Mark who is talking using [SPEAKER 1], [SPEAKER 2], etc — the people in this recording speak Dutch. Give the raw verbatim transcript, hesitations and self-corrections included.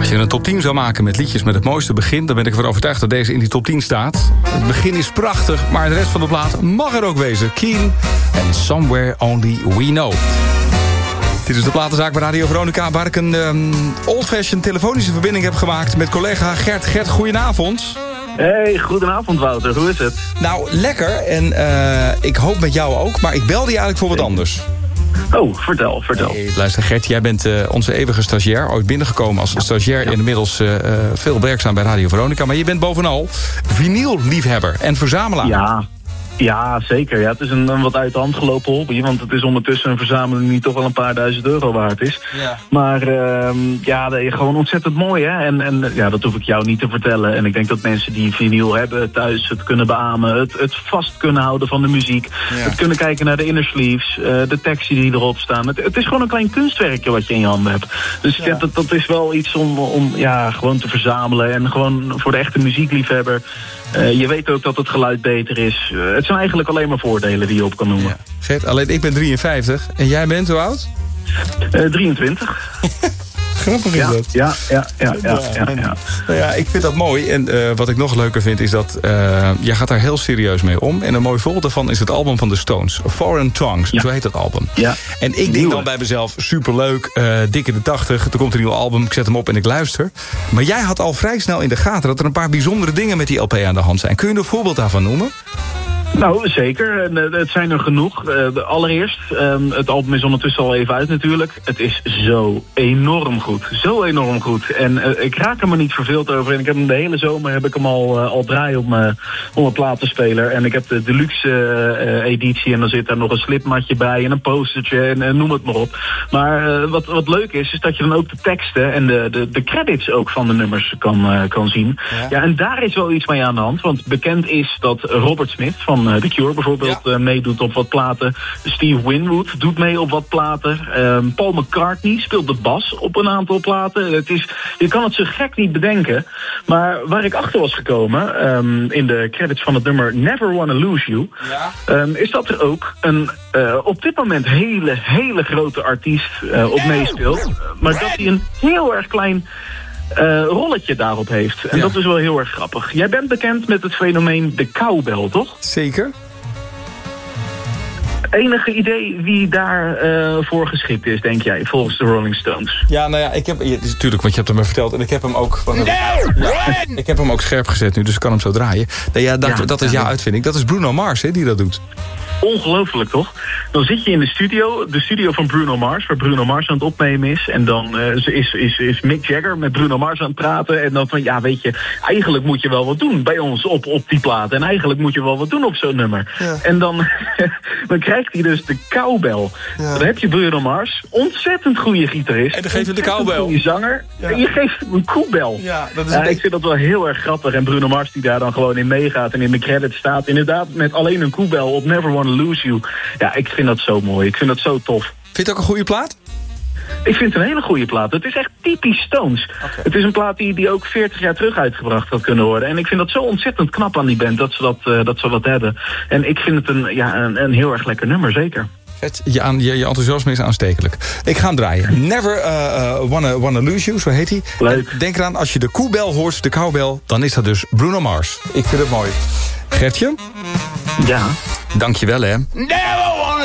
[SPEAKER 1] Als je een top tien zou maken met liedjes met het mooiste begin... dan ben ik ervan overtuigd dat deze in die top tien staat. Het begin is prachtig, maar de rest van de plaat mag er ook wezen. Keen en Somewhere Only We Know. Dit is de platenzaak bij Radio Veronica... waar ik een um, old-fashioned telefonische verbinding heb gemaakt... met collega Gert. Gert, goedenavond.
[SPEAKER 2] Hey, goedenavond Wouter, hoe is het?
[SPEAKER 1] Nou, lekker. En uh, ik hoop met jou ook, maar ik belde je eigenlijk voor wat anders.
[SPEAKER 2] Oh, vertel, vertel.
[SPEAKER 1] Hey, luister Gert, jij bent uh, onze eeuwige stagiair. Ooit binnengekomen als stagiair. Ja. Inmiddels uh, veel werkzaam bij Radio Veronica. Maar je bent bovenal vinyl-liefhebber en verzamelaar.
[SPEAKER 2] Ja. Ja, zeker. Ja, het is een, een wat uit de hand gelopen hobby. Want het is ondertussen een verzameling die toch wel een paar duizend euro waard is. Ja. Maar uh, ja, gewoon ontzettend mooi, hè. En, en ja, dat hoef ik jou niet te vertellen. En ik denk dat mensen die vinyl hebben thuis het kunnen beamen. Het, het vast kunnen houden van de muziek. Ja. Het kunnen kijken naar de inner sleeves. Uh, de teksten die erop staan. Het, het is gewoon een klein kunstwerkje wat je in je handen hebt. Dus ja. Ja, dat, dat is wel iets om, om ja, gewoon te verzamelen. En gewoon voor de echte muziekliefhebber. Uh, je weet ook dat het geluid beter is. Uh, het zijn eigenlijk alleen maar voordelen die je op kan noemen. Ja.
[SPEAKER 1] Gert, alleen ik ben drieënvijftig. En jij bent hoe oud?
[SPEAKER 2] Uh, drieëntwintig.
[SPEAKER 1] Grappig is
[SPEAKER 2] ja,
[SPEAKER 1] dat.
[SPEAKER 2] Ja, ja, ja, ja, ja, ja, ja.
[SPEAKER 1] Nou ja, ik vind dat mooi. En uh, wat ik nog leuker vind is dat uh, jij gaat daar heel serieus mee om. En een mooi voorbeeld daarvan is het album van de Stones. Foreign Tongues, ja. Zo heet dat album.
[SPEAKER 2] Ja.
[SPEAKER 1] En ik denk dan bij mezelf, superleuk, uh, dik in de tachtig. Er komt een nieuw album, ik zet hem op en ik luister. Maar jij had al vrij snel in de gaten dat er een paar bijzondere dingen met die L P aan de hand zijn. Kun je een voorbeeld daarvan noemen?
[SPEAKER 2] Nou, zeker. Het zijn er genoeg. Uh, allereerst, um, het album is ondertussen al even uit natuurlijk. Het is zo enorm goed. Zo enorm goed. En uh, ik raak er me niet verveeld over. En ik heb hem de hele zomer heb ik hem al, uh, al draaien op mijn op platenspeler. En ik heb de deluxe uh, editie. En dan zit daar nog een slipmatje bij. En een postertje. En uh, noem het maar op. Maar uh, wat, wat leuk is, is dat je dan ook de teksten en de, de, de credits ook van de nummers kan, uh, kan zien. Ja. Ja, en daar is wel iets mee aan de hand. Want bekend is dat Robert Smith van The Cure bijvoorbeeld ja. uh, meedoet op wat platen. Steve Winwood doet mee op wat platen. Um, Paul McCartney speelt de bas op een aantal platen. Het is, je kan het zo gek niet bedenken. Maar waar ik achter was gekomen, um, in de credits van het nummer Never Wanna Lose You, ja. um, is dat er ook een uh, op dit moment hele, hele grote artiest uh, op meespeelt. Maar dat hij een heel erg klein Uh, rolletje daarop heeft. En ja. Dat is wel heel erg grappig. Jij bent bekend met het fenomeen de cowbell, toch?
[SPEAKER 1] Zeker.
[SPEAKER 2] Enige idee wie daar uh, voor geschikt is, denk jij, volgens de Rolling Stones?
[SPEAKER 1] Ja, nou ja, ik heb... Ja, natuurlijk, want je hebt hem me verteld. En ik heb hem ook... Van, no, ja, ik heb hem ook scherp gezet nu, dus ik kan hem zo draaien. Nou ja, dat, ja, dat is ja. jouw uitvinding. Dat is Bruno Mars, hè, die dat doet.
[SPEAKER 2] Ongelooflijk, toch? Dan zit je in de studio, de studio van Bruno Mars, waar Bruno Mars aan het opnemen is. En dan uh, is, is, is Mick Jagger met Bruno Mars aan het praten. En dan van, ja, weet je, eigenlijk moet je wel wat doen bij ons op, op die plaat. En eigenlijk moet je wel wat doen op zo'n nummer. Ja. En dan, dan krijgt hij dus de cowbell. Ja. Dan heb je Bruno Mars, ontzettend goede gitarist.
[SPEAKER 1] En dan geef je de cowbell.
[SPEAKER 2] Goede zanger. Ja. En je geeft hem een koebel.
[SPEAKER 1] Ja, dat is
[SPEAKER 2] ja,
[SPEAKER 1] een...
[SPEAKER 2] Ik vind dat wel heel erg grappig. En Bruno Mars die daar dan gewoon in meegaat en in de credits staat. Inderdaad, met alleen een koebel op Never Wanna Lose You. Ja, ik vind dat zo mooi. Ik vind dat zo tof.
[SPEAKER 1] Vind je het ook een goede plaat?
[SPEAKER 2] Ik vind het een hele goede plaat. Het is echt typisch Stones. Okay. Het is een plaat die, die ook veertig jaar terug uitgebracht had kunnen worden. En ik vind dat zo ontzettend knap aan die band dat ze dat, uh, dat, ze dat hebben. En ik vind het een, ja, een, een heel erg lekker nummer, zeker.
[SPEAKER 1] Vet, je, aan, je, je enthousiasme is aanstekelijk. Ik ga hem draaien. Never uh, uh, wanna, wanna Lose You, zo heet hij.
[SPEAKER 2] Leuk.
[SPEAKER 1] Denk eraan, als je de koebel hoort, de cowbell, dan is dat dus Bruno Mars. Ik vind het mooi. Gertje?
[SPEAKER 2] Ja?
[SPEAKER 1] Dankjewel, hè. Never wanna